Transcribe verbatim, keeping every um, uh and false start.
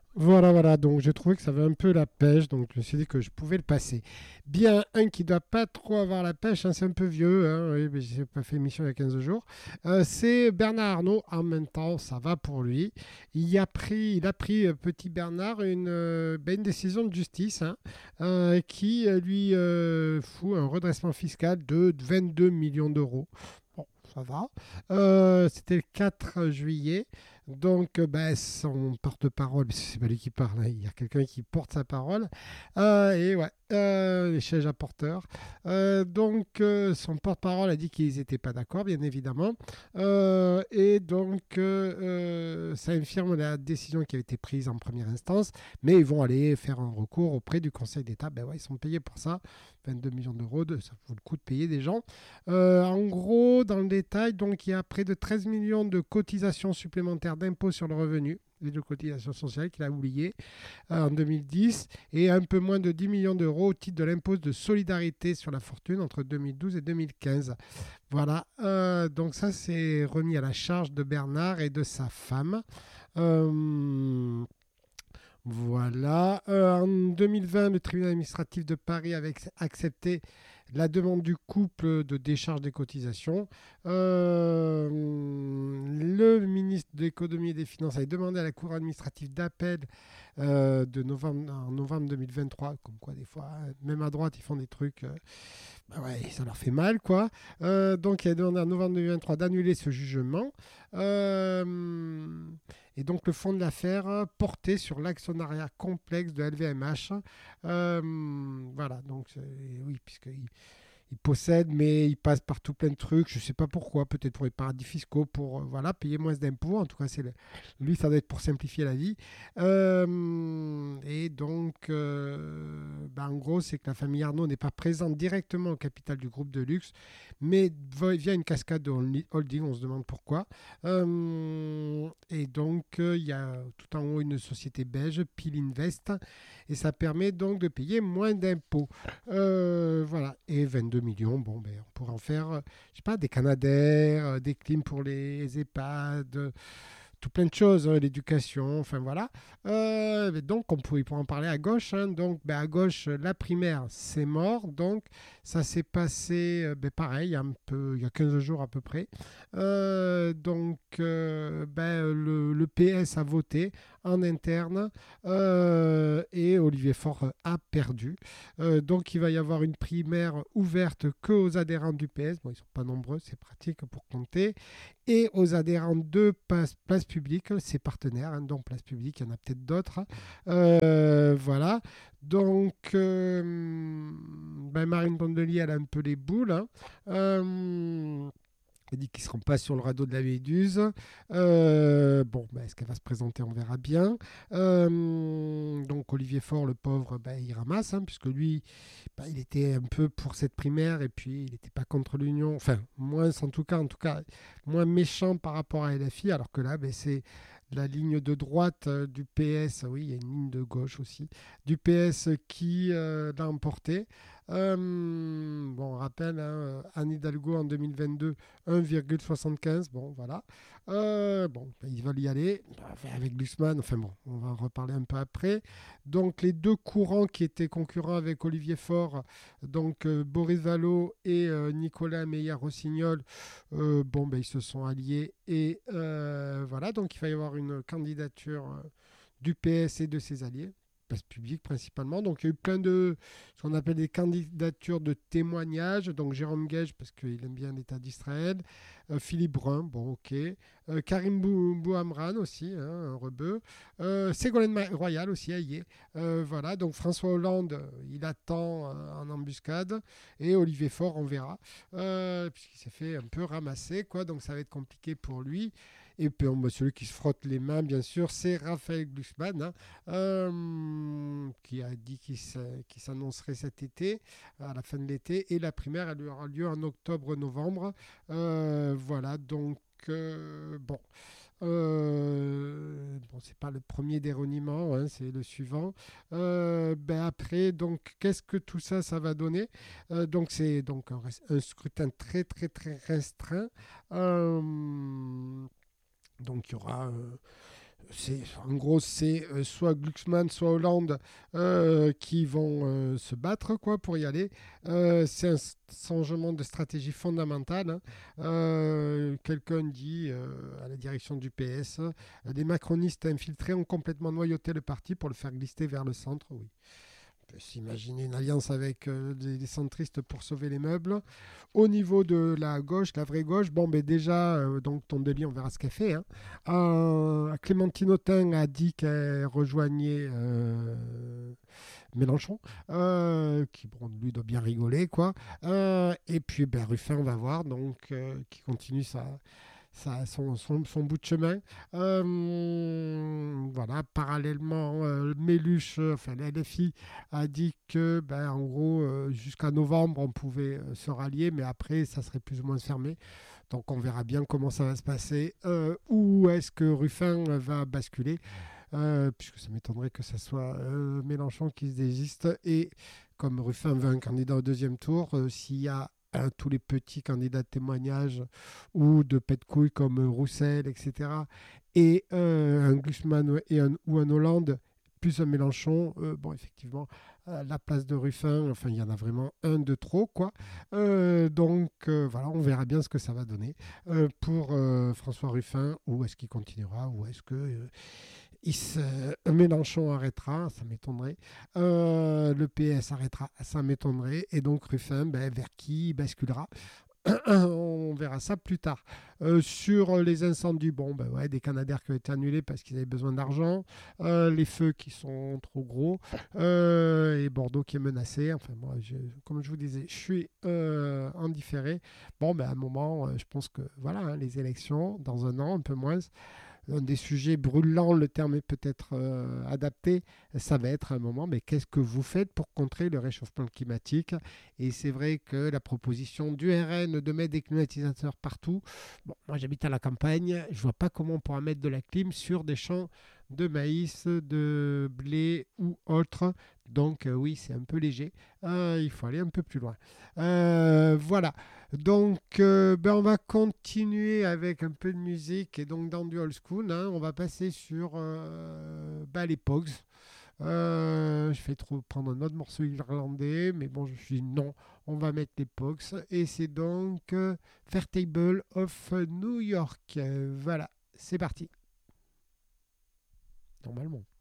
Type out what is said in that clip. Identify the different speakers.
Speaker 1: Voilà, voilà, donc j'ai trouvé que ça avait un peu la pêche, donc je me suis dit que je pouvais le passer. Bien, un qui doit pas trop avoir la pêche, hein, c'est un peu vieux, hein, oui, mais j'ai pas fait émission il y a quinze jours, euh, c'est Bernard Arnault. En même temps, ça va pour lui. Il a pris, il a pris euh, petit Bernard, une, euh, ben, une décision de justice, hein, euh, qui euh, lui euh, fout un redressement fiscal de vingt-deux millions d'euros. Bon, ça va. Euh, c'était le quatre juillet. Donc, euh, ben, son porte-parole, parce que c'est pas lui qui parle, hein, il y a quelqu'un qui porte sa parole. Euh, et ouais, euh, les sièges apporteurs. Euh, donc, euh, son porte-parole a dit qu'ils n'étaient pas d'accord, bien évidemment. Euh, et donc, euh, euh, ça infirme la décision qui a été prise en première instance, mais ils vont aller faire un recours auprès du Conseil d'État. Ben ouais, ils sont payés pour ça. vingt-deux millions d'euros, de, ça vaut le coup de payer des gens. Euh, en gros, dans le détail, donc, il y a près de treize millions de cotisations supplémentaires d'impôts sur le revenu et de cotisations sociales qu'il a oublié euh, en deux mille dix et un peu moins de dix millions d'euros au titre de l'impôt de solidarité sur la fortune entre deux mille douze et deux mille quinze. Voilà, euh, donc ça c'est remis à la charge de Bernard et de sa femme. Euh, voilà. Euh, en deux mille vingt, le tribunal administratif de Paris avait accepté la demande du couple de décharge des cotisations. Euh, le ministre de l'économie et des finances avait demandé à la cour administrative d'appel euh, de novembre, en novembre deux mille vingt-trois, comme quoi des fois, même à droite, ils font des trucs, euh, bah ouais, ça leur fait mal, quoi. Euh, donc, il a demandé en novembre deux mille vingt-trois d'annuler ce jugement. Euh, et donc, le fond de l'affaire portait sur l'actionnariat complexe de L V M H. Euh, voilà, donc, oui, puisqu'il il possède, mais il passe par tout plein de trucs. Je ne sais pas pourquoi. Peut-être pour les paradis fiscaux, pour euh, voilà, payer moins d'impôts. En tout cas, c'est le- lui, ça doit être pour simplifier la vie. Euh, et donc, euh, bah, en gros, c'est que la famille Arnaud n'est pas présente directement au capital du groupe de luxe, mais via une cascade de holding. On se demande pourquoi. Euh, et donc, euh, il y a tout en haut une société belge, Peel Invest, et ça permet donc de payer moins d'impôts. Euh, voilà. Et vingt-deux millions, bon, ben, on pourrait en faire, euh, je sais pas, des Canadair, euh, des clims pour les EHPAD, euh, tout plein de choses, hein, l'éducation, enfin voilà. Euh, mais donc, on pourrait, pour en parler à gauche. Hein, donc, ben, à gauche, la primaire, c'est mort. Donc, ça s'est passé, euh, ben, pareil, un peu, il y a quinze jours à peu près. Euh, donc, euh, ben, le, le P S a voté en interne euh, et Olivier Faure a perdu. Euh, donc, il va y avoir une primaire ouverte que aux adhérents du P S. Bon, ils ne sont pas nombreux, c'est pratique pour compter. Et aux adhérents de Place, Place Publique, ses partenaires, hein, donc Place Publique, il y en a peut-être d'autres. Euh, voilà. Donc, euh, ben Marine Tondelier, elle a un peu les boules. Hein. Euh, elle dit qu'ils ne seront pas sur le radeau de la Méduse. Euh, bon, ben, est-ce qu'elle va se présenter? On verra bien. Euh, donc Olivier Faure, le pauvre, ben, il ramasse, hein, puisque lui, ben, il était un peu pour cette primaire et puis il n'était pas contre l'Union. Enfin, moins en tout cas, en tout cas, moins méchant par rapport à L F I, alors que là, ben, c'est la ligne de droite euh, du P S. Oui, il y a une ligne de gauche aussi du P S qui euh, l'a emporté. Euh, bon, on rappelle, hein, Anne Hidalgo en deux mille vingt-deux, un virgule soixante-quinze. Bon, voilà. Euh, bon, ben, ils veulent y aller enfin, avec Glucksmann. Enfin bon, on va en reparler un peu après. Donc, les deux courants qui étaient concurrents avec Olivier Faure, donc euh, Boris Vallaud et euh, Nicolas Meyer-Rossignol, euh, bon, ben, ils se sont alliés. Et euh, voilà, donc il va y avoir une candidature euh, du P S et de ses alliés place publique principalement. Donc il y a eu plein de ce qu'on appelle des candidatures de témoignages. Donc Jérôme Guedj, parce qu'il aime bien l'État d'Israël. Euh, Philippe Brun, bon ok. Euh, Karim Bou Bouhamran aussi, hein, un rebeu. Euh, Ségolène Royal aussi, elle y est. Euh, voilà, donc François Hollande, euh, il attend euh, en embuscade. Et Olivier Faure, on verra. Euh, puisqu'il s'est fait un peu ramasser, quoi. Donc ça va être compliqué pour lui. Et puis, bon, celui qui se frotte les mains, bien sûr, c'est Raphaël Glucksmann, hein, euh, qui a dit qu'il s'annoncerait cet été, à la fin de l'été. Et la primaire, elle aura lieu en octobre-novembre. Euh, voilà, donc, euh, bon. Euh, bon, c'est pas le premier des reniements, hein, c'est le suivant. Euh, ben après, donc, qu'est-ce que tout ça, ça va donner? Euh, donc, c'est donc un, un, scrutin très, très, très restreint. Euh, donc, il y aura euh, c'est, en gros, c'est euh, soit Glucksmann, soit Hollande euh, qui vont euh, se battre quoi, pour y aller. Euh, c'est un s- changement de stratégie fondamentale, hein. Euh, quelqu'un dit euh, à la direction du P S, euh, des macronistes infiltrés ont complètement noyauté le parti pour le faire glisser vers le centre. Oui, on peut s'imaginer une alliance avec euh, des, des centristes pour sauver les meubles. Au niveau de la gauche, la vraie gauche, bon, ben déjà, euh, donc Tondeli, on verra ce qu'elle fait, hein. Euh, Clémentine Autain a dit qu'elle rejoignait euh, Mélenchon, euh, qui, bon, lui doit bien rigoler, quoi. Euh, et puis, ben, Ruffin, on va voir, donc, euh, qui continue sa, sa- son, son- son bout de chemin. Euh, voilà, parallèlement, euh, Méluche, euh, enfin la L F I, a dit que, ben, en gros, euh, jusqu'à novembre, on pouvait euh, se rallier, mais après, ça serait plus ou moins fermé. Donc, on verra bien comment ça va se passer. Euh, où est-ce que Ruffin va basculer? Euh, puisque ça m'étonnerait que ce soit euh, Mélenchon qui se désiste. Et comme Ruffin veut un candidat au deuxième tour, euh, s'il y a euh, tous les petits candidats de témoignage ou de pet de couilles comme Roussel, et cetera, et euh, un Glucksmann et un, ou un Hollande, plus un Mélenchon, euh, bon, effectivement, à la place de Ruffin, enfin, il y en a vraiment un de trop, quoi. Euh, donc, euh, voilà, on verra bien ce que ça va donner euh, pour euh, François Ruffin, ou est-ce qu'il continuera, ou est-ce que euh, il se, Mélenchon arrêtera, ça m'étonnerait. Euh, le P S arrêtera, ça m'étonnerait. Et donc Ruffin, ben, vers qui il basculera? On verra ça plus tard. Euh, sur les incendies, bon, ben ouais, des Canadaires qui ont été annulés parce qu'ils avaient besoin d'argent, euh, les feux qui sont trop gros, euh, et Bordeaux qui est menacé. Enfin, moi, je, comme je vous disais, je suis euh, en différé. Bon, ben à un moment, euh, je pense que voilà, hein, les élections, dans un an, un peu moins, un des sujets brûlants, le terme est peut-être euh, adapté, ça va être un moment, mais qu'est-ce que vous faites pour contrer le réchauffement climatique? Et c'est vrai que la proposition du R N de mettre des climatisateurs partout, bon, moi j'habite à la campagne, je vois pas comment on pourra mettre de la clim sur des champs de maïs, de blé ou autre. Donc euh, oui, c'est un peu léger. Euh, il faut aller un peu plus loin. Euh, voilà. Donc, euh, ben, on va continuer avec un peu de musique et donc dans du old school, hein, on va passer sur euh, ben, les Pogs. Euh, je vais trop prendre un autre morceau irlandais, mais bon, je suis dit non, on va mettre les Pogs et c'est donc euh, Fairtable of New York. Euh, voilà, c'est parti. Normalement.